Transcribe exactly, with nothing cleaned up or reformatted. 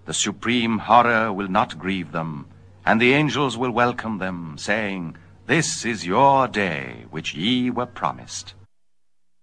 The supreme horror will not grieve them, and the angels will welcome them, saying, This is your day which ye were promised.